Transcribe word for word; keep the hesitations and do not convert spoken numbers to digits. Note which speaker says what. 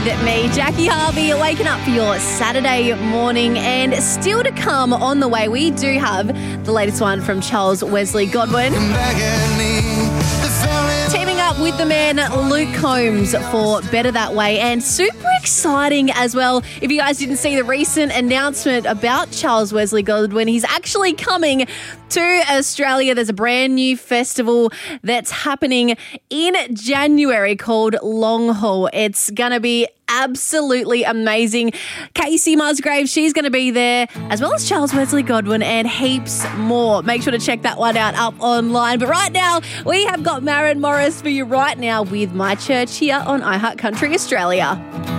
Speaker 1: That me, Jackie Harvey, waking up for your Saturday morning, and still to come on the way, we do have the latest one from Charles Wesley Godwin. Teaming up with the man Luke Combs for Better That Way, and super exciting as well. If you guys didn't see the recent announcement about Charles Wesley Godwin, he's actually coming to Australia. There's a brand new festival that's happening in January called Long Haul. It's going to be absolutely amazing. Casey Musgrave, she's going to be there, as well as Charles Wesley Godwin and heaps more. Make sure to check that one out up online. But right now, we have got Maren Morris for you right now with My Church here on iHeart Country Australia.